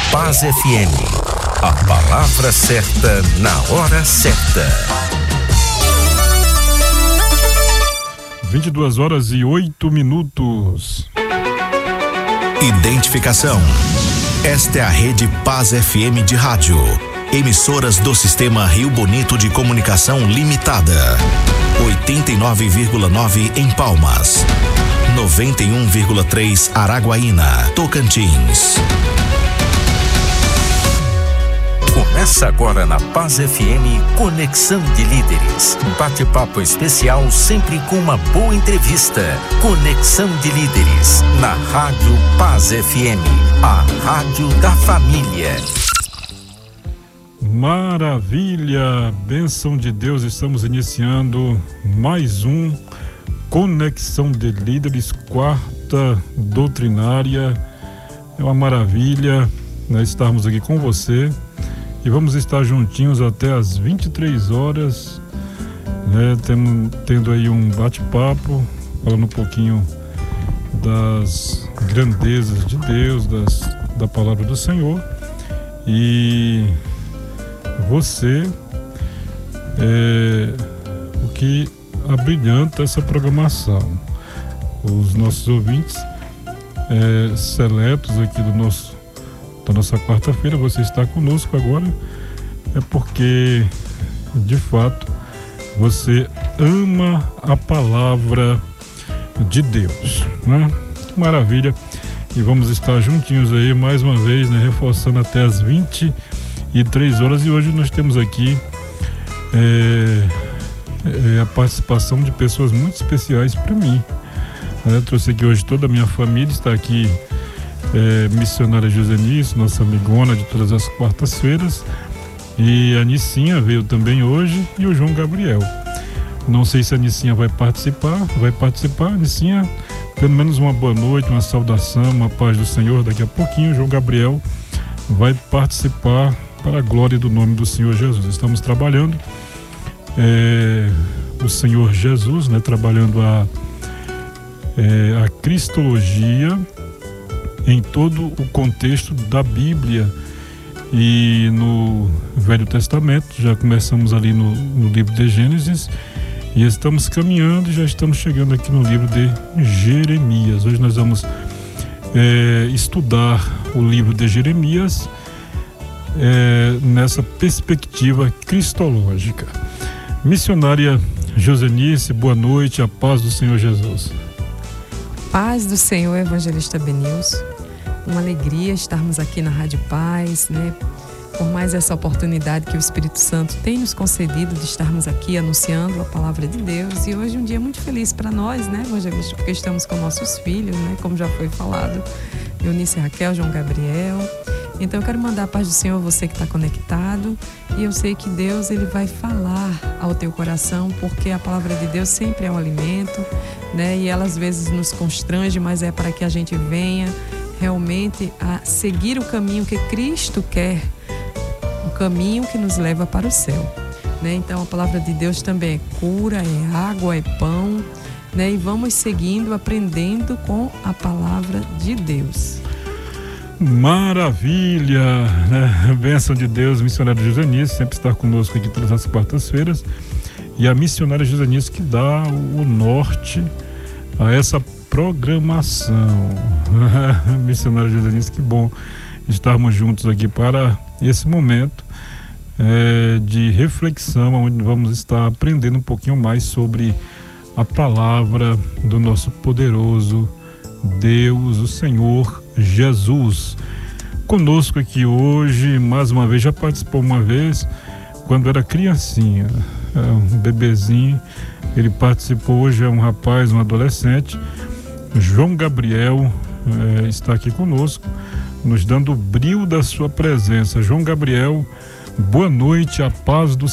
Paz FM. A palavra certa na hora certa. 22h08. Identificação. Esta é a Rede Paz FM de rádio. Emissoras do Sistema Rio Bonito de Comunicação Limitada. 89,9 em Palmas. 91,3 Araguaína, Tocantins. Começa agora na Paz FM Conexão de Líderes. Bate-papo especial sempre com uma boa entrevista. Conexão de Líderes na Rádio Paz FM, a rádio da família. Maravilha, bênção de Deus, estamos iniciando mais um Conexão de Líderes, quarta doutrinária. É uma maravilha, né, estarmos aqui com você. E vamos estar juntinhos até às 23 horas, né, tendo aí um bate-papo, falando um pouquinho das grandezas de Deus, da palavra do Senhor. E você o que abrilhanta essa programação. Os nossos ouvintes seletos aqui da nossa quarta-feira, você está conosco agora, é porque de fato você ama a palavra de Deus, né? Que maravilha! E vamos estar juntinhos aí mais uma vez, né, reforçando até as 23 horas. E hoje nós temos aqui a participação de pessoas muito especiais para mim. Eu trouxe aqui hoje toda a minha família, está aqui missionária Josenice, nossa amigona de todas as quartas-feiras, e a Nicinha veio também hoje, e o João Gabriel. Não sei se a Nicinha vai participar. Nicinha, pelo menos uma boa noite, uma saudação, uma paz do Senhor. Daqui a pouquinho o João Gabriel vai participar para a glória do nome do Senhor Jesus. Estamos trabalhando o Senhor Jesus, né, trabalhando a cristologia em todo o contexto da Bíblia. E no Velho Testamento, já começamos ali no livro de Gênesis, e estamos caminhando e já estamos chegando aqui no livro de Jeremias. Hoje nós vamos estudar o livro de Jeremias nessa perspectiva cristológica. Missionária Josenice, boa noite, a paz do Senhor Jesus. Paz do Senhor, evangelista Benilson. Uma alegria estarmos aqui na Rádio Paz, né? Por mais essa oportunidade que o Espírito Santo tem nos concedido de estarmos aqui anunciando a palavra de Deus. E hoje é um dia muito feliz para nós, né, evangelista? Porque estamos com nossos filhos, né? Como já foi falado, Eunice e Raquel, João Gabriel. Então eu quero mandar a paz do Senhor a você que está conectado. E eu sei que Deus, Ele vai falar ao teu coração, porque a palavra de Deus sempre é um alimento, né? E ela às vezes nos constrange, mas é para que a gente venha realmente a seguir o caminho que Cristo quer, o caminho que nos leva para o céu, né? Então a palavra de Deus também é cura, é água, é pão, né? E vamos seguindo, aprendendo com a palavra de Deus. Maravilha, né? Bênção de Deus, missionária Josenice, sempre está conosco aqui todas as quartas-feiras. E a missionária Josenice que dá o norte a essa programação. Missionária Josenice, que bom estarmos juntos aqui para esse momento de reflexão, onde vamos estar aprendendo um pouquinho mais sobre a palavra do nosso poderoso Deus, o Senhor Jesus. Conosco aqui hoje, mais uma vez, já participou uma vez quando era criancinha, um bebezinho. Ele participou, hoje é um rapaz, um adolescente. João Gabriel está aqui conosco, nos dando o brilho da sua presença. João Gabriel, boa noite, a paz do